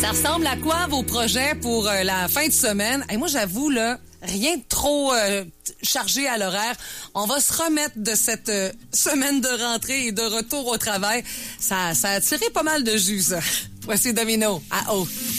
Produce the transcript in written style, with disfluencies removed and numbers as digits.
Ça ressemble à quoi vos projets pour la fin de semaine? Et moi, j'avoue, là, rien de trop chargé à l'horaire. On va se remettre de cette semaine de rentrée et de retour au travail. Ça a tiré pas mal de jus, ça. Voici Domino à haut.